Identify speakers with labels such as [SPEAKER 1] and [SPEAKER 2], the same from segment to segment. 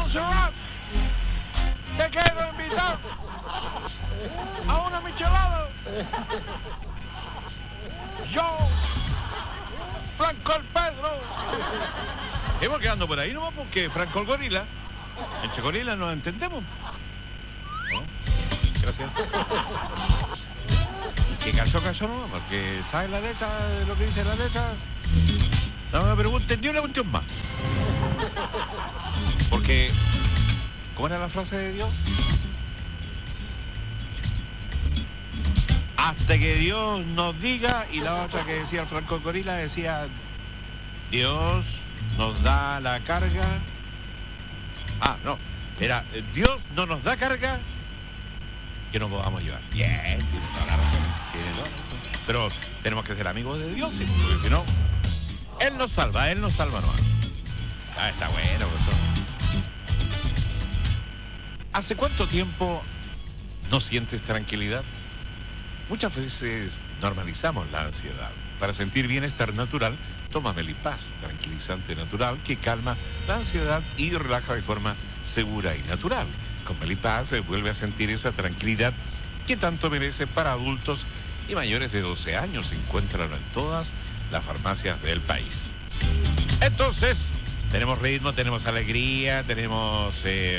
[SPEAKER 1] Montserrat, te quiero invitar a una michelada. Yo, Franco el Pedro. Hemos quedando por ahí nomás porque Franco el Gorila. Entre gorila nos entendemos. ¿No? Gracias. Que cayó no, porque ¿sabe la letra de lo que dice la letra? No me pregunten ni una cuestión más. Porque, ¿cómo era la frase de Dios? Hasta que Dios nos diga, y la otra que decía el Franco Gorila decía, Dios nos da la carga. No, era Dios no nos da carga que no podamos llevar. Bien, tiene toda la razón. Pero tenemos que ser amigos de Dios, porque si no, Él nos salva nomás. Está bueno eso. ¿Hace cuánto tiempo no sientes tranquilidad? Muchas veces normalizamos la ansiedad. Para sentir bienestar natural, toma Melipaz, tranquilizante natural que calma la ansiedad y relaja de forma segura y natural. Con Melipaz se vuelve a sentir esa tranquilidad que tanto merece para adultos y mayores de 12 años. Se encuentran en todas las farmacias del país. Entonces, tenemos ritmo, tenemos alegría, tenemos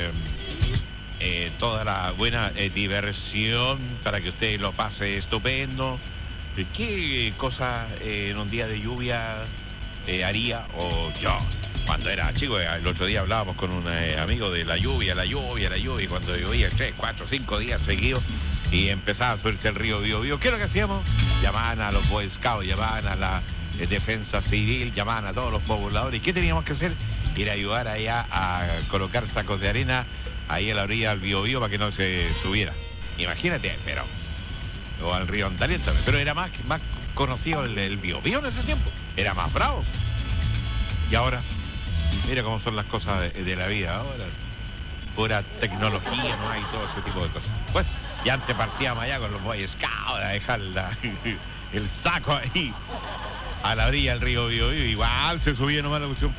[SPEAKER 1] toda la buena diversión para que usted lo pase estupendo. ¿Qué cosa en un día de lluvia haría? O yo, cuando era chico, el otro día hablábamos con un amigo de la lluvia, y cuando llovía 3, 4, 5 días seguidos y empezaba a subirse el río Biobío, ¿qué es lo que hacíamos? Llamaban a los Boy Scouts, llamaban a la Defensa Civil, llamaban a todos los pobladores. ¿Y qué teníamos que hacer? Ir a ayudar allá a colocar sacos de arena ahí a la orilla del Biobío para que no se subiera. Imagínate, pero... o al río Andalien también, pero era más conocido el Biobío en ese tiempo, era más bravo. Y ahora, mira cómo son las cosas de la vida ahora, pura tecnología, no hay todo ese tipo de cosas. Pues, y antes partíamos allá con los Boy Scouts a dejar el saco ahí, a la orilla del río Biobío, igual se subía nomás la cuestión.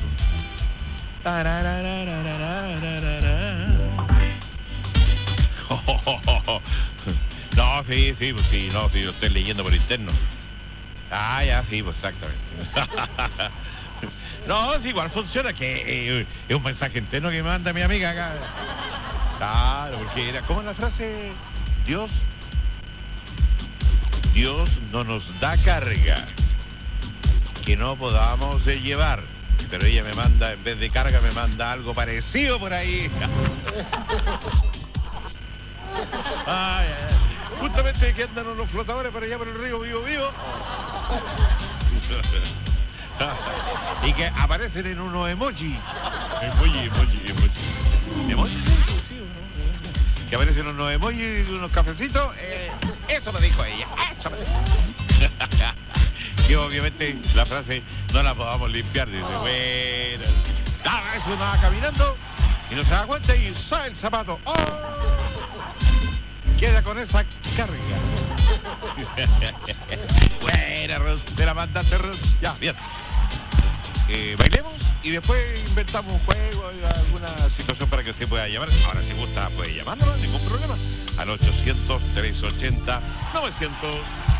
[SPEAKER 1] No, sí, lo estoy leyendo por interno. Ya, sí, pues exactamente. No, sí, igual funciona, que es un mensaje interno que me manda mi amiga acá. Claro, porque era como la frase, Dios no nos da carga que no podamos llevar. Pero ella me manda, en vez de carga, me manda algo parecido por ahí. Justamente que andan unos flotadores para allá por el río Biobío. Y que aparecen en unos emoji. Emoji. Que aparecen unos emoji y unos cafecitos. Eso me dijo ella. Que obviamente la frase no la podamos limpiar. Dice, bueno. Eso va caminando y no se da cuenta y sale el zapato. ¡Oh! Queda con esa carga. Buena, Ros, te la mandaste, Ros. Ya, bien. Bailemos y después inventamos un juego, alguna situación para que usted pueda llamar. Ahora, si gusta, puede llamarnos, ningún problema. Al 800-380-900.